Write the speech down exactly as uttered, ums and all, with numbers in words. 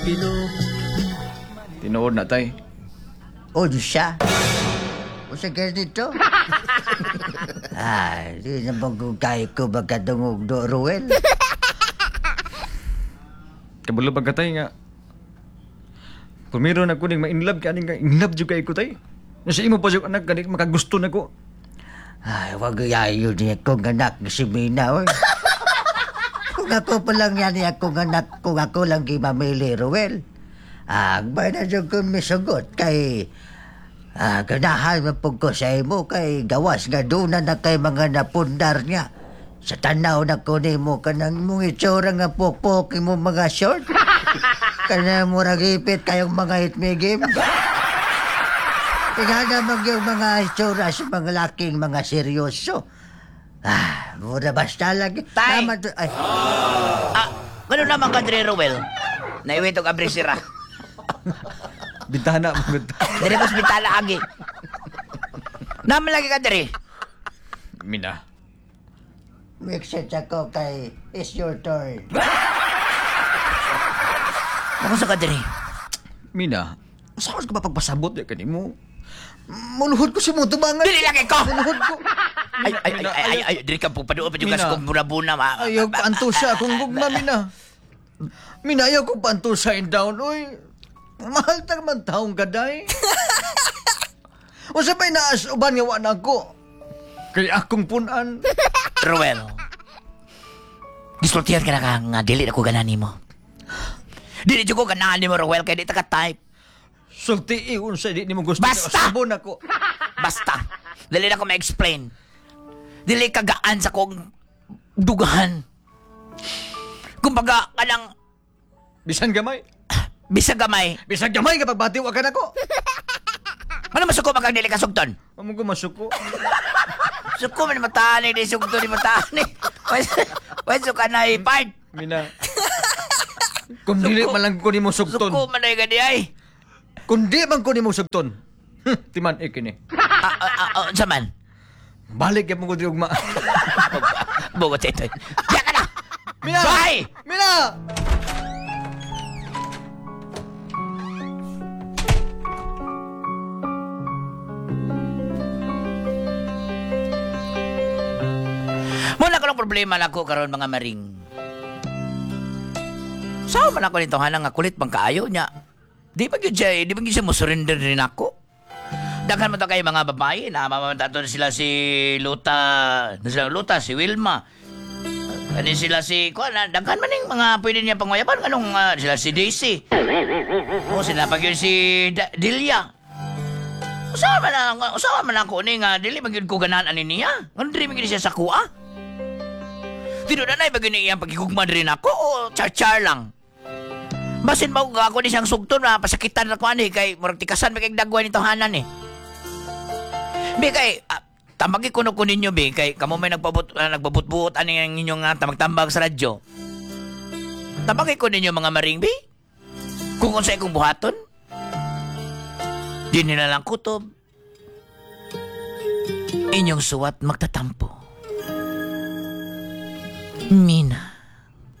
Tinuod na tay. O, di siya. O sa ganito. Ah, di naman kung kaya ko magkatungog do, Ruel. Kabulo pagka tay nga. Pumiro na ko ning ma-inlove ka ning inlove jud kay ko tay. Nasa imo pa jud anak kaning makagusto na ko. Ay, wag yayo niya kong anak si Mina, oy. Kung ako pa lang yan akong anak, kung ako lang kimamili, Ruel. Ah, ba na dyan ko misugot kay... Ah, ganahan mapog ko sa imo kay gawas nga doon na kay mga napundar niya. Sa tanaw na ko ni mo kanang mong itsura nga pokpok mo mga short. Kana mo ragipit kayong mga hitmigim. Tingnan mag yung mga itsura sa mga laking mga seryoso. Ah, mura basta lang. Tay! Tama to, ay. Ah, ano naman ka, Dre Rowel? Naiwitog abrisira. Bintana mo gud. Dre ko hospital agi. Naman lagi ka, Dre. Mina. Mix it ako kay it's your turn. Ako sa ka, Dre. Mina. Saan ka ba pagpasabot ya kanimo? Muluhod ko si mo tubangan. Dili lagi ko! Muluhod ko. Ay, ay, ay, ay, ay, ay, Dre ka po padoon pa yung gas Mina. kong buna-buna. ma- Ayaw ma- pa antusa akong gugma, Mina. Mina, ayaw ko pa antusa in down, oy. Mahal ta man taong gaday. O sabay naas uban nga wala ko. Kay akong punan. Rowel. Gisultihan ka na ka nga dili na ko ganani mo. Dili ko ganani mo, Rowel, kaya di ta ka-type. Sulti iyon sa di mo gusto. Basta! Sabon ako. Basta. Dili na ko ma-explain. Dili kagaan sa kong dugahan. Kumbaga, kanang Bisan gamay. bisag gamay. Bisan gamay kapag batiw ka na ko. Ano masuko makang dili ka sugton? Amo ko masuko. Suko man matani di sugton di matani. Pwede suka na ipart. Mina. Kung dili man lang ko ni mo sugton. Suko man ay gadi ay. Kung di man ko ni mo sugton. Hm, timan ikini. Ah, ah, ah, ah, unsa man? Balik ya mo ko diugma. Bugot ito. Diya ka na! Mina! Bye! Mina! Muna ko lang problema na ko karon mga maring. Sao man ako nito hanang nga kulit bang kaayo niya. Di ba gyud siya, di ba gyud siya mo surrender rin ako? Daghan mo to kay mga babae na mamamantato sila si Luta, na sila Luta, si Wilma. Ano sila si, kuha na, daghan man yung mga pwede niya panguyapan, anong uh, sila si Daisy. O sila pag yun si da- Delia. Usawa man na, usawa man ako ni nga, dili magyud ko ganahan ani niya. Ano dili magyud siya sa kuha? Tino na na, bagay niya iyang pagigugman rin ako o char-char lang. Basin ba ako ni siyang sugton na pasakitan na ko ani kay murag tikasan magig dagway nito hanan eh. Bi kay ah, tamagi kuno ko ninyo bi kay kamo may nagpabut uh, nagbabut-buot ani ang inyong uh, tamag-tambag sa radyo. Tamagi ko ninyo mga maring bi. Kung unsay kong buhaton. Di nila lang kutob. Inyong suwat magtatampo. Mina.